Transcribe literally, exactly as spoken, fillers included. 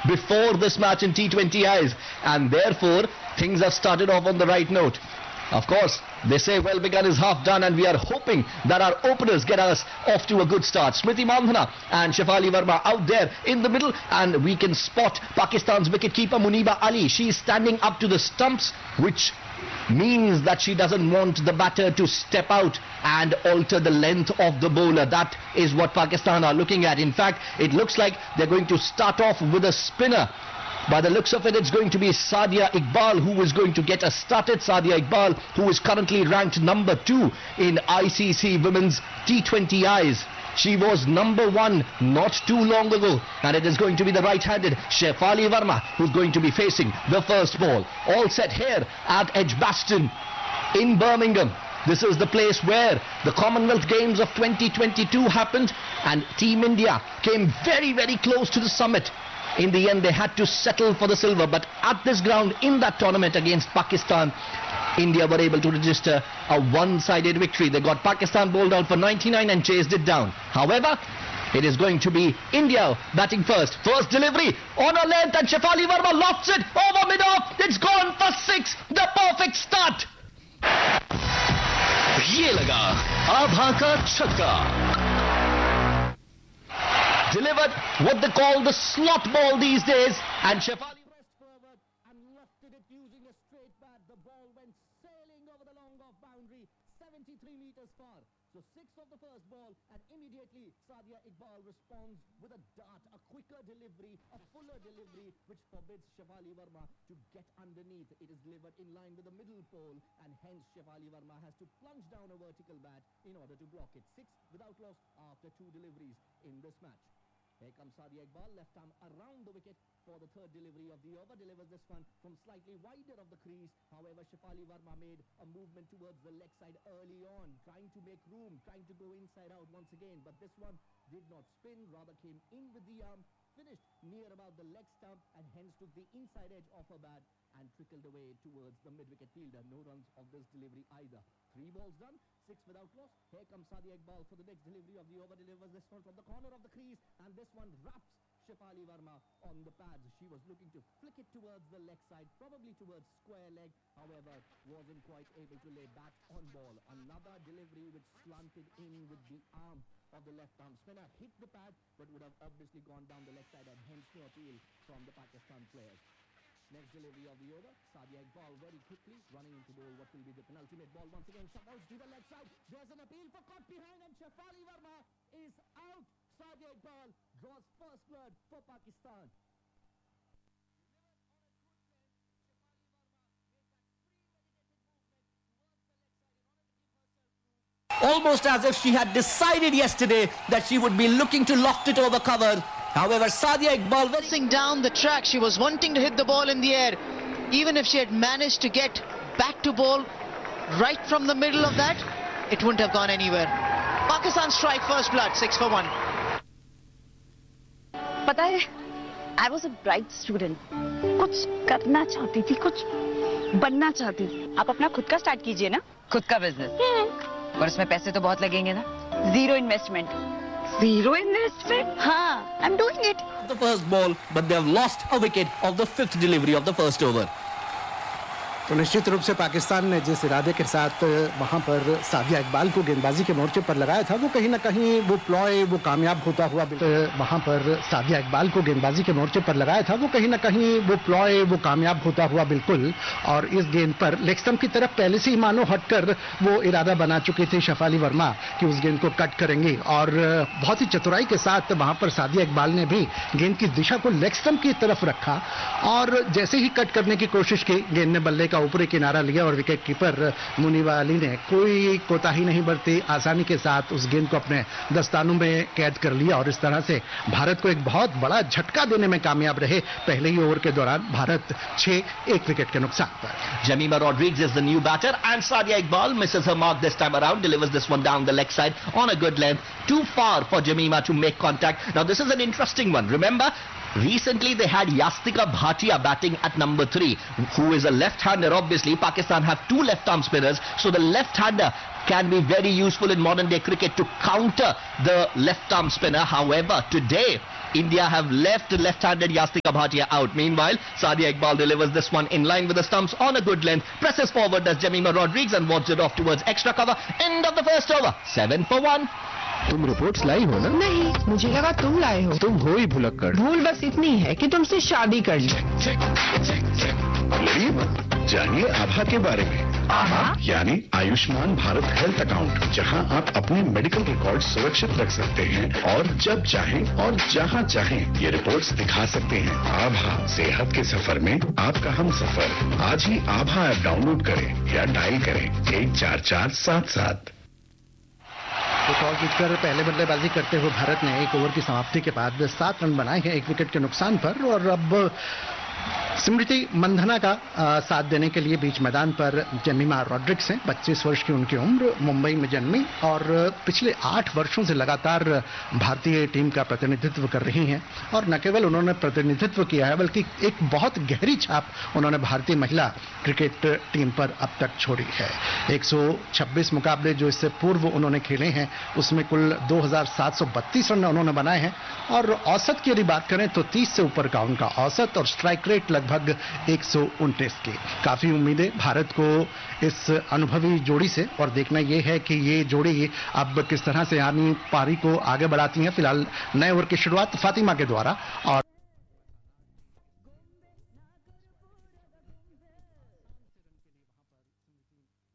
before this match in T twenty Is, and therefore things have started off on the right note. Of course, they say well begun is half done, and we are hoping that our openers get us off to a good start. Smriti Mandhana and Shefali Verma out there in the middle, and we can spot Pakistan's wicketkeeper Muniba Ali. She is standing up to the stumps, which means that she doesn't want the batter to step out and alter the length of the bowler. That is what Pakistan are looking at. In fact, it looks like they're going to start off with a spinner. By the looks of it, it's going to be Sadia Iqbal who is going to get us started. Sadia Iqbal, who is currently ranked number two in I C C Women's T twenty Is. She was number one not too long ago, and it is going to be the right-handed Shefali Verma who's going to be facing the first ball. All set here at Edgbaston in Birmingham. This is the place where the Commonwealth Games of twenty twenty-two happened, and Team India came very, very close to the summit. In the end, they had to settle for the silver, but at this ground, in that tournament against Pakistan, India were able to register a one-sided victory. They got Pakistan bowled out for ninety-nine and chased it down. However, it is going to be India batting first. First delivery on a length, and Shefali Verma lofts it over mid-off. It's gone for six. The perfect start. ये लगा आभा का छक्का. Delivered what they call the slot ball these days, and Shefali pressed forward and lofted it using a straight bat. The ball went sailing over the long off boundary, seventy-three meters far. So six of the first ball, and immediately Sadia Iqbal responds with a dart, a quicker delivery, a fuller delivery, which forbids Shefali Verma to get underneath. It is delivered in line with the middle pole, and hence Shefali Verma has to plunge down a vertical bat in order to block it. Six without loss after two deliveries in this match. Here comes Sadia Iqbal, left arm around the wicket for the third delivery of the over. Delivers this one from slightly wider of the crease. However, Shefali Verma made a movement towards the leg side early on, trying to make room, trying to go inside out once again. But this one did not spin, rather came in with the arm, finished near about the leg stump, and hence took the inside edge of her bat and trickled away towards the mid-wicket fielder. No runs of this delivery either. Three balls done, six without loss. Here comes Sadia Iqbal for the next delivery of the over. Delivers this one from the corner of the crease, and this one wraps Shefali Verma on the pads. She was looking to flick it towards the leg side, probably towards square leg. However, wasn't quite able to lay back on ball. Another delivery which slanted in with the arm of the left arm spinner, hit the pad, but would have obviously gone down the leg side, and hence no appeal from the Pakistan players. Next delivery of the over, Sadia Iqbal very quickly running into bowl what will be the penultimate ball. Once again, shot out to the leg side. There's an appeal for caught behind, and Shefali Verma is out. Sadia Iqbal draws first blood for Pakistan. Almost as if she had decided yesterday that she would be looking to loft it over cover. However, Sadia Iqbal Racing down the track, she was wanting to hit the ball in the air. Even if she had managed to get back to ball right from the middle of that, it wouldn't have gone anywhere. Pakistan strike first blood, six for one. पता है, I was a bright student. कुछ करना चाहती थी, कुछ बनना चाहती थी. आप अपना खुद का स्टार्ट कीजिए ना. खुद का बिजनेस. पर उसमें पैसे तो बहुत लगेंगे ना. Zero investment. Zero investment? हाँ, I'm doing it. The first ball, but they have lost a wicket of the fifth delivery of the first over. तो निश्चित रूप से पाकिस्तान ने जिस इरादे के साथ वहां पर सादिया इकबाल को गेंदबाजी के मोर्चे पर लगाया था, वो कहीं ना कहीं वो प्लॉय वो कामयाब होता हुआ वहां पर सादिया इकबाल को गेंदबाजी के मोर्चे पर लगाया था वो कहीं ना कहीं वो प्लॉय वो कामयाब होता हुआ बिल्कुल. और इस गेंद पर लेग स्टंप की तरफ पहले से ही मानो हटकर वो इरादा बना चुके थे शफाली वर्मा कि उस गेंद को कट करेंगे, और बहुत ही चतुराई के साथ वहां पर सादिया इकबाल ने भी गेंद की दिशा को लेग स्टंप की तरफ रखा, और जैसे ही कट करने की कोशिश की, गेंद ने बल्ले का ऊपरी किनारा लिया और विकेट कीपर मुनीबा अली ने कोई कोताही नहीं बरती, आसानी के साथ उस गेंद को अपने दस्तानों में कैद कर लिया, और इस तरह से भारत को एक बहुत बड़ा झटका देने में कामयाब रहे. पहले ही ओवर के दौरान भारत छह एक विकेट के नुकसान पर. Jemima Rodriguez is the new batter, and Sadia Iqbal misses her mark this time around, delivers this one down the leg side on a good length, too far for Jemima to make contact. Now this is an interesting one. Remember, recently they had Yastika Bhatia batting at number three, who is a left-hander. Obviously, Pakistan have two left-arm spinners, so the left-hander can be very useful in modern-day cricket to counter the left-arm spinner. However, today India have left left-handed Yastika Bhatia out. Meanwhile, Sadia Iqbal delivers this one in line with the stumps on a good length. Presses forward as Jemima Rodriguez and wards it off towards extra cover. End of the first over. Seven for one. तुम reports लाई हो ना? नहीं, मुझे लगा तुम लाए हो। तुम हो ही भुलक्कड़। भूल बस इतनी है कि तुमसे शादी कर ली। लड़िए मत, जानिए आभा के बारे में। आभा यानी आयुष्मान भारत हेल्थ अकाउंट, जहां आप अपने मेडिकल रिकॉर्ड सुरक्षित रख सकते हैं और जब चाहें और जहां चाहें ये रिपोर्ट्स दिखा सकते हैं। आभा, सेहत के सफर में आपका हम सफर। आज ही आभा ऐप डाउनलोड करें या डायल करें एक चार चार सात सात। तो टॉस जीतकर पहले बल्लेबाजी करते हुए भारत ने एक ओवर की समाप्ति के बाद सात रन बनाए हैं एक विकेट के नुकसान पर, और अब स्मृति मंधना का आ, साथ देने के लिए बीच मैदान पर जेमिमा रॉड्रिक्स हैं। पच्चीस वर्ष की उनकी उम्र, मुंबई में जन्मी और पिछले आठ वर्षों से लगातार भारतीय टीम का प्रतिनिधित्व कर रही हैं। और न केवल उन्होंने प्रतिनिधित्व किया है बल्कि एक बहुत गहरी छाप उन्होंने भारतीय महिला क्रिकेट टीम पर अब तक छोड़ी है। एक सौ छब्बीस मुकाबले जो इससे पूर्व उन्होंने खेले हैं उसमें कुल दो हज़ार सात सौ बत्तीस रन उन्होंने बनाए हैं, और औसत की यदि बात करें तो तीस से ऊपर का उनका औसत और स्ट्राइक रेट लगभग एक सौ उनतीस की। काफी उम्मीदें भारत को इस अनुभवी जोड़ी से, और देखना यह है कि ये जोड़ी अब किस तरह से यानी पारी को आगे बढ़ाती है। फिलहाल नए ओवर की शुरुआत फातिमा के द्वारा, और